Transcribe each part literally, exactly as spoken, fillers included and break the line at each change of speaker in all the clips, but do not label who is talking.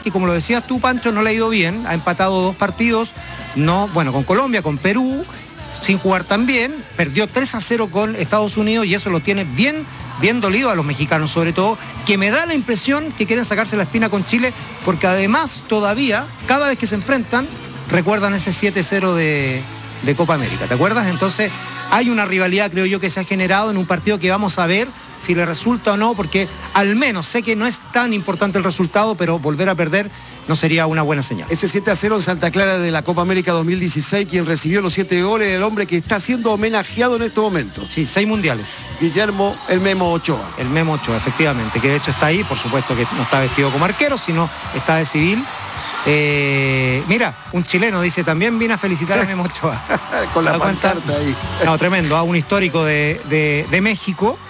que, como lo decías tú, Pancho, no le ha ido bien. Ha empatado dos partidos, no, bueno, con Colombia, con Perú, sin jugar tan bien. Perdió tres a cero con Estados Unidos y eso lo tiene bien, bien dolido a los mexicanos, sobre todo, que me da la impresión que quieren sacarse la espina con Chile, porque además todavía, cada vez que se enfrentan, recuerdan ese siete cero de, de Copa América, ¿te acuerdas? Entonces hay una rivalidad, creo yo, que se ha generado en un partido que vamos a ver si le resulta o no, porque al menos sé que no es tan importante el resultado, pero volver a perder no sería una buena señal.
Ese siete a cero en Santa Clara de la Copa América dos mil dieciséis, quien recibió los siete goles, el hombre que está siendo homenajeado en este momento.
Sí, seis mundiales.
Guillermo el Memo Ochoa.
El Memo Ochoa, efectivamente, que de hecho está ahí, por supuesto que no está vestido como arquero, sino está de civil. Eh, mira, un chileno dice, también vine a felicitar a Memo Ochoa.
Con la pancarta ahí.
No, tremendo, ¿eh? Un histórico de, de, de México,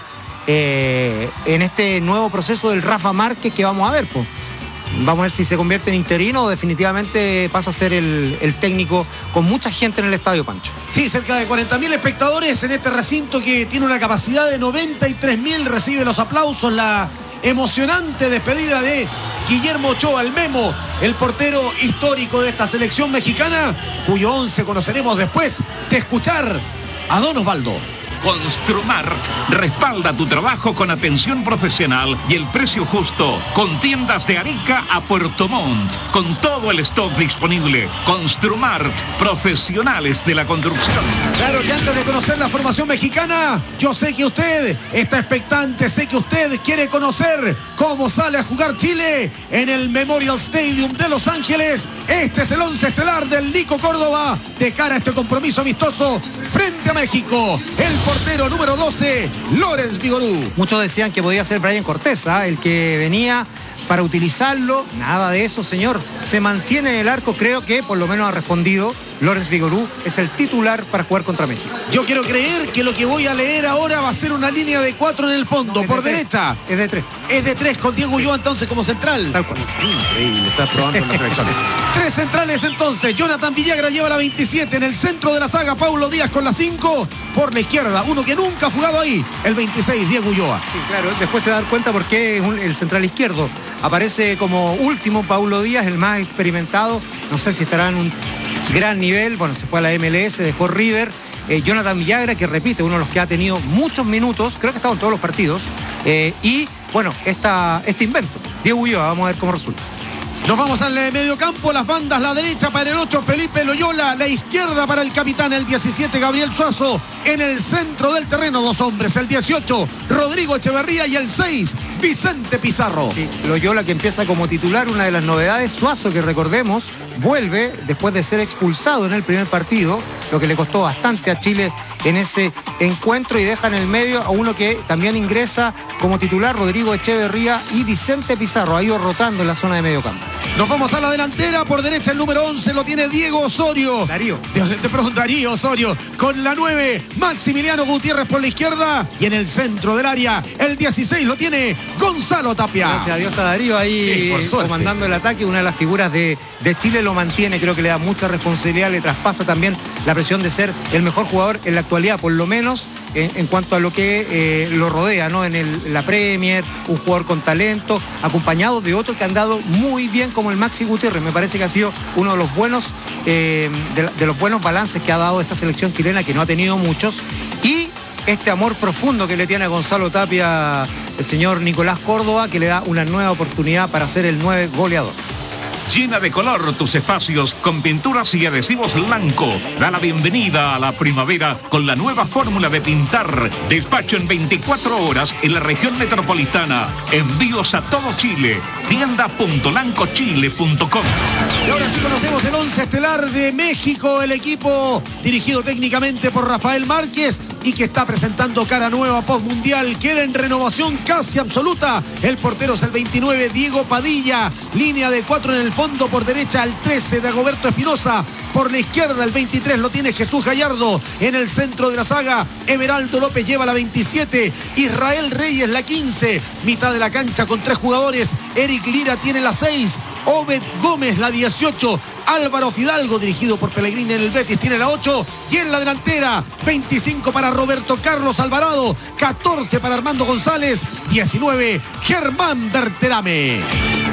eh, en este nuevo proceso del Rafa Márquez que vamos a ver, pues. Vamos a ver si se convierte en interino o definitivamente pasa a ser el, el técnico con mucha gente en el estadio, Pancho.
Sí, cerca de cuarenta mil espectadores en este recinto que tiene una capacidad de noventa y tres mil. Recibe los aplausos, la emocionante despedida de Guillermo Ochoa, el Memo, el portero histórico de esta selección mexicana, cuyo once conoceremos después de escuchar a Don Osvaldo.
Construmart respalda tu trabajo con atención profesional y el precio justo, con tiendas de Arica a Puerto Montt, con todo el stock disponible. Construmart, profesionales de la construcción.
Claro que antes de conocer la formación mexicana, yo sé que usted está expectante, sé que usted quiere conocer cómo sale a jugar Chile en el Memorial Stadium de Los Ángeles. Este es el once estelar del Nico Córdoba de cara a este compromiso amistoso frente a México. El portero número doce, Lorenz Vigorú.
Muchos decían que podía ser Brian Cortés, ¿eh? el que venía para utilizarlo. Nada de eso, señor. Se mantiene en el arco, creo que por lo menos ha respondido. Lorenz Vigorú es el titular para jugar contra México.
Yo quiero creer que lo que voy a leer ahora va a ser una línea de cuatro en el fondo, no, por
de
derecha.
Es de tres.
Es de tres, con Diego Ulloa entonces como central.
Tal cual.
Increíble, está probando en las selecciones.
Tres centrales entonces. Jonathan Villagra lleva la veintisiete. En el centro de la saga, Paulo Díaz con la cinco. Por la izquierda, uno que nunca ha jugado ahí, el veintiséis, Diego Ulloa.
Sí, claro. Después se da cuenta por qué es un, el central izquierdo. Aparece como último Paulo Díaz, el más experimentado. No sé si estará en un gran nivel. Bueno, se fue a la M L S, dejó River. Eh, Jonathan Villagra, que repite, uno de los que ha tenido muchos minutos, creo que ha estado en todos los partidos. Eh, y, bueno, esta, este invento, Diego Ulloa, vamos a ver cómo resulta.
Nos vamos al medio campo, las bandas, la derecha para el ocho, Felipe Loyola, la izquierda para el capitán, el diecisiete, Gabriel Suazo. En el centro del terreno, dos hombres, el dieciocho, Rodrigo Echeverría, y el seis, Vicente Pizarro.
Sí, Loyola, que empieza como titular, una de las novedades. Suazo, que recordemos, vuelve después de ser expulsado en el primer partido, lo que le costó bastante a Chile en ese encuentro, y deja en el medio a uno que también ingresa como titular, Rodrigo Echeverría, y Vicente Pizarro, ha ido rotando en la zona de medio campo.
Nos vamos a la delantera, por derecha el número once lo tiene Diego Osorio.
Darío.
Te pregunto, Darío Osorio. Con la nueve, Maximiliano Gutiérrez por la izquierda. Y en el centro del área, el dieciséis lo tiene Gonzalo Tapia.
Gracias a Dios está Darío ahí, sí, comandando el ataque. Una de las figuras de, de Chile lo mantiene, creo que le da mucha responsabilidad, le traspasa también la presión de ser el mejor jugador en la actualidad, por lo menos en, en cuanto a lo que eh, lo rodea, ¿no? En el, la Premier, un jugador con talento, acompañado de otro que han dado muy bien, como el Maxi Gutiérrez. Me parece que ha sido uno de los buenos eh, de, de los buenos balances que ha dado esta selección chilena, que no ha tenido muchos, y este amor profundo que le tiene a Gonzalo Tapia el señor Nicolás Córdoba, que le da una nueva oportunidad para ser el nueve goleador.
Llena de color tus espacios con pinturas y adhesivos Lanco. Da la bienvenida a la primavera con la nueva fórmula de pintar. Despacho en veinticuatro horas en la región metropolitana. Envíos a todo Chile. tienda punto lanco chile punto com.
Y ahora sí conocemos el once estelar de México, el equipo dirigido técnicamente por Rafael Márquez y que está presentando cara nueva postmundial. Quieren renovación casi absoluta. El portero es el veintinueve, Diego Padilla. Línea de cuatro en el fondo, por derecha el trece, de Roberto Espinosa. Por la izquierda el veintitrés lo tiene Jesús Gallardo. En el centro de la saga, Everaldo López lleva la veintisiete, Israel Reyes la quince. Mitad de la cancha con tres jugadores. Eric Lira tiene la seis, Obed Gómez la dieciocho, Álvaro Fidalgo, dirigido por Pellegrini en el Betis, tiene la ocho. Y en la delantera, veinticinco para Roberto Carlos Alvarado, catorce para Armando González, diecinueve, Germán Berterame.